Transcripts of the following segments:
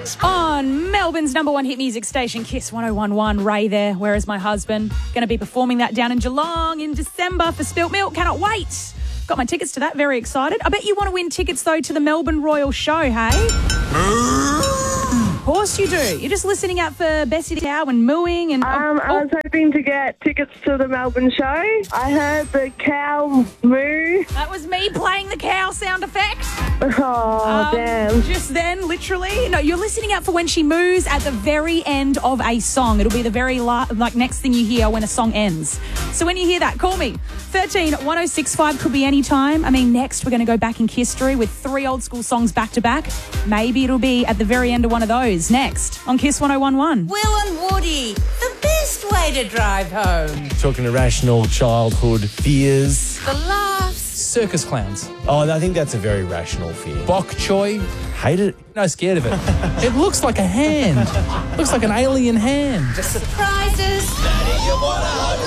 On Melbourne's number one hit music station, Kiss 101.1, Ray there. Where is my husband? Going to be performing that down in Geelong in December for Spilt Milk. Cannot wait. Got my tickets to that. Very excited. I bet you want to win tickets, though, to the Melbourne Royal Show, hey? Of course you do. You're just listening out for Bessie the Cow and mooing and... I was hoping to get tickets to the Melbourne show. I heard the cow moo. That was me playing the cow sound effect. Oh, damn. Just then, literally. No, you're listening out for when she moos at the very end of a song. It'll be the very next thing you hear when a song ends. So when you hear that, call me. 13 1065 could be any time. I mean, next we're going to go back in history with 3 old school songs back to back. Maybe it'll be at the very end of one of those. Next on Kiss 101.1. Will and Woody, the best way to drive home. Talking irrational childhood fears. The laughs. Circus clowns. Oh, I think that's a very rational fear. Bok choy. Hate it. No, scared of it. It looks like a hand. Looks like an alien hand. The surprises. Daddy, you want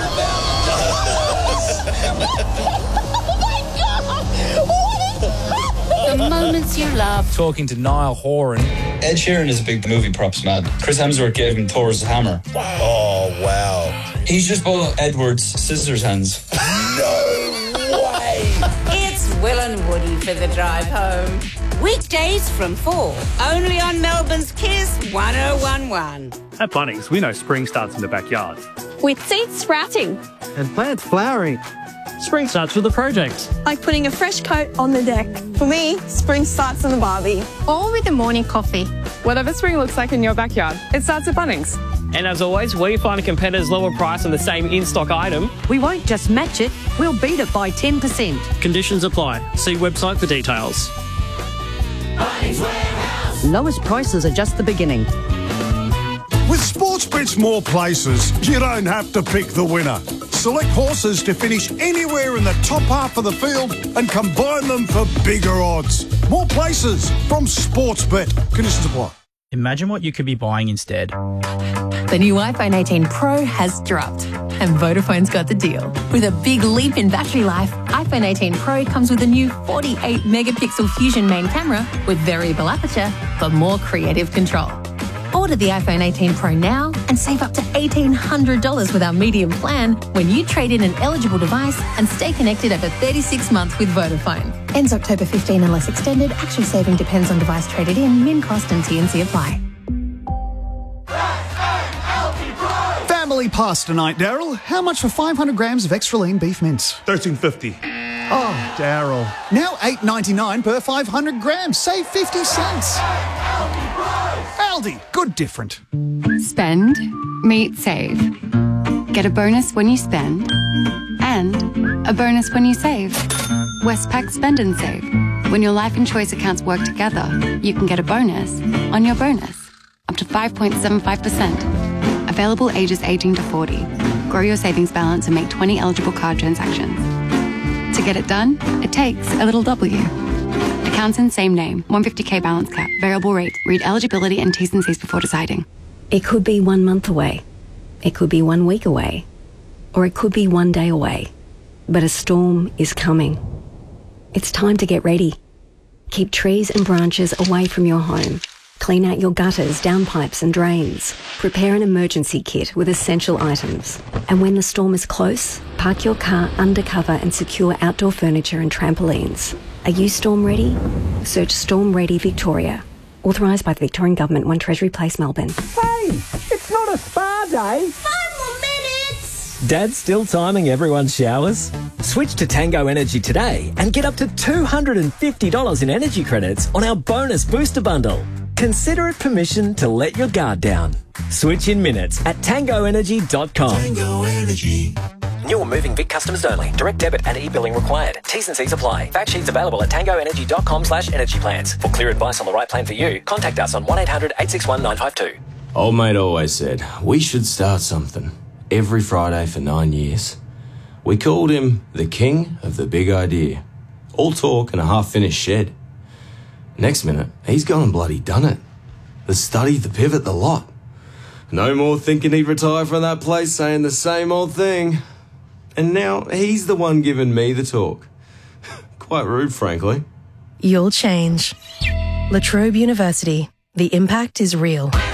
The moments you love. Talking to Niall Horan. Ed Sheeran is a big movie props man. Chris Hemsworth gave him Thor's hammer. Oh, wow. He's just bought Edward's scissors hands. No way. It's Will and Woody for the drive home. Weekdays from 4. Only on Melbourne's Kiss 101.1. At Bunnings, we know spring starts in the backyard. With seeds sprouting. And plants flowering. Spring starts with a project. Like putting a fresh coat on the deck. For me, spring starts in the barbie. Or with a morning coffee. Whatever spring looks like in your backyard, it starts at Bunnings. And as always, we find a competitor's lower price on the same in-stock item. We won't just match it, we'll beat it by 10%. Conditions apply. See website for details. Bunnings Warehouse. Lowest prices are just the beginning. With Sportsbet's more places, you don't have to pick the winner. Select horses to finish anywhere in the top half of the field and combine them for bigger odds. More places from Sportsbet. Conditions apply. Imagine what you could be buying instead. The new iPhone 18 Pro has dropped, and Vodafone's got the deal. With a big leap in battery life, iPhone 18 Pro comes with a new 48-megapixel Fusion main camera with variable aperture for more creative control. Order the iPhone 18 Pro now and save up to $1,800 with our medium plan when you trade in an eligible device and stay connected over 36 months with Vodafone. Ends October 15 unless extended. Actual saving depends on device traded in. Min cost and T&C apply. Family pasta night, Daryl. How much for 500 grams of extra lean beef mince? $13.50. Oh, Daryl. Now $8.99 per 500 grams. Save 50 cents. Aldi. Good different. Spend, meet, save. Get a bonus when you spend and a bonus when you save. Westpac Spend and Save. When your life and choice accounts work together, you can get a bonus on your bonus. Up to 5.75%. Available ages 18 to 40. Grow your savings balance and make 20 eligible card transactions. To get it done, it takes a little W. Accounts in same name, 150k balance cap, variable rate. Read eligibility and T's and C's before deciding. It could be 1 month away. It could be 1 week away. Or it could be 1 day away. But a storm is coming. It's time to get ready. Keep trees and branches away from your home. Clean out your gutters, downpipes and drains. Prepare an emergency kit with essential items. And when the storm is close, park your car under cover and secure outdoor furniture and trampolines. Are you storm ready? Search Storm Ready Victoria. Authorised by the Victorian Government, 1 Treasury Place, Melbourne. Hey, it's not a spa day. 5 more minutes. Dad's still timing everyone's showers? Switch to Tango Energy today and get up to $250 in energy credits on our bonus booster bundle. Consider it permission to let your guard down. Switch in minutes at tangoenergy.com. Tango Energy. New or moving Vic customers only. Direct debit and e-billing required. T's and C's apply. Fact sheets available at tangoenergy.com/energy plans. For clear advice on the right plan for you, contact us on 1-800-861-952. Old mate always said, we should start something. Every Friday for 9 years. We called him the king of the big idea. All talk and a half-finished shed. Next minute, he's gone and bloody done it. The study, the pivot, the lot. No more thinking he'd retire from that place saying the same old thing. And now he's the one giving me the talk. Quite rude, frankly. You'll change. La Trobe University. The impact is real.